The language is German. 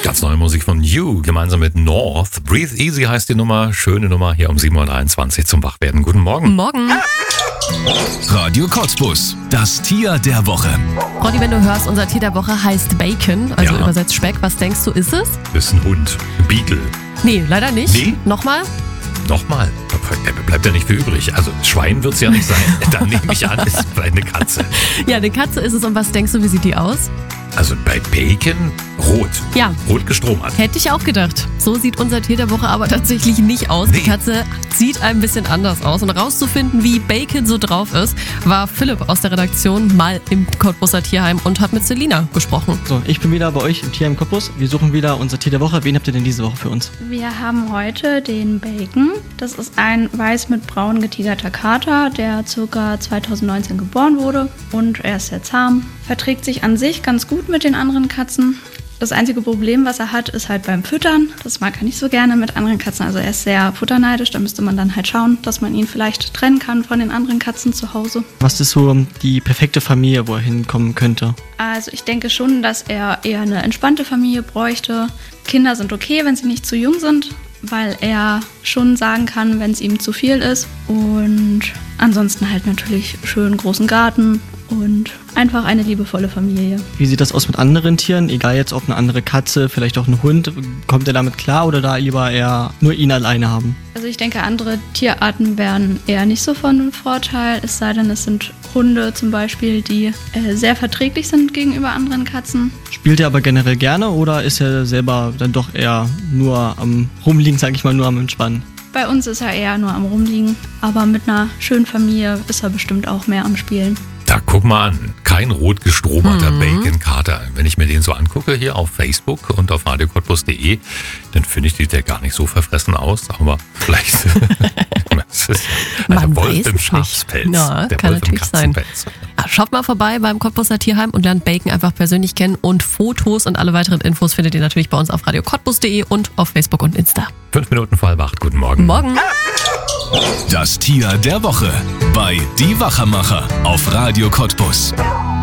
Ganz neue Musik von You, gemeinsam mit North. Breathe Easy heißt die Nummer. Schöne Nummer hier um 7.23 Uhr zum Wachwerden. Guten Morgen. Morgen. Radio Cottbus, das Tier der Woche. Ronny, wenn du hörst, unser Tier der Woche heißt Bacon, also Ja. übersetzt Speck. Was denkst du, ist es? Ist ein Hund. Ein Beagle. Nee, leider nicht. Nee? Nochmal? Nochmal. Da bleibt ja nicht viel übrig. Also Schwein wird es ja nicht sein. Dann nehme ich an, es ist vielleicht eine Katze. Ja, eine Katze ist es. Und was denkst du, wie sieht die aus? Also bei Bacon rot. Ja. Rot gestromert. Hätte ich auch gedacht. So sieht unser Tier der Woche aber tatsächlich nicht aus. Die Nee. Katze sieht ein bisschen anders aus. Und rauszufinden, wie Bacon so drauf ist, war Philipp aus der Redaktion mal im Cottbuser Tierheim und hat mit Selina gesprochen. So, ich bin wieder bei euch im Tierheim Cottbus. Wir suchen wieder unser Tier der Woche. Wen habt ihr denn diese Woche für uns? Wir haben heute den Bacon. Das ist ein weiß mit braun getigerter Kater, der ca. 2019 geboren wurde. Und er ist sehr zahm, verträgt sich an sich ganz gut mit den anderen Katzen. Das einzige Problem, was er hat, ist halt beim Füttern. Das mag er nicht so gerne mit anderen Katzen. Also er ist sehr futterneidisch. Da müsste man dann halt schauen, dass man ihn vielleicht trennen kann von den anderen Katzen zu Hause. Was ist so die perfekte Familie, wo er hinkommen könnte? Also ich denke schon, dass er eher eine entspannte Familie bräuchte. Kinder sind okay, wenn sie nicht zu jung sind, weil er schon sagen kann, wenn es ihm zu viel ist. Und ansonsten halt natürlich schön großen Garten und einfach eine liebevolle Familie. Wie sieht das aus mit anderen Tieren? Egal jetzt ob eine andere Katze, vielleicht auch ein Hund. Kommt er damit klar oder da lieber eher nur ihn alleine haben? Also ich denke, andere Tierarten wären eher nicht so von Vorteil, es sei denn, es sind Hunde zum Beispiel, die sehr verträglich sind gegenüber anderen Katzen. Spielt er aber generell gerne oder ist er selber dann doch eher nur am Rumliegen, sag ich mal, nur am Entspannen? Bei uns ist er eher nur am Rumliegen, aber mit einer schönen Familie ist er bestimmt auch mehr am Spielen. Da guck mal an, kein rot gestromerter Bacon-Kater. Wenn ich mir den so angucke hier auf Facebook und auf radiocottbus.de, dann finde ich, sieht der gar nicht so verfressen aus, aber vielleicht Man Wolf weiß im es Schafspelz. nicht. Ja, Der kann Wolf im natürlich sein. Katzenpelz. Ja, schaut mal vorbei beim Cottbuser Tierheim und lernt Bacon einfach persönlich kennen. Und Fotos und alle weiteren Infos findet ihr natürlich bei uns auf radiocottbus.de und auf Facebook und Insta. 5 Minuten vor 7:30. Guten Morgen. Morgen. Das Tier der Woche bei Die Wachermacher auf Radio Cottbus.